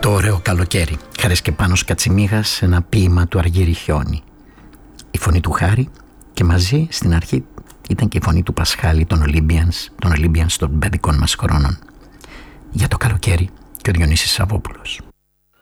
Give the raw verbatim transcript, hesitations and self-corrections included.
Το ωραίο καλοκαίρι. Χαρισκεπάνος Κατσιμίγας, ένα ποίημα του Αργύρη Χιόνι. Η φωνή του Χάρη και μαζί στην αρχή ήταν και η φωνή του Πασχάλη των Olympians, των Olympians των παιδικών μας χρόνων. Για το καλοκαίρι και ο Διονύσης Σαββόπουλος.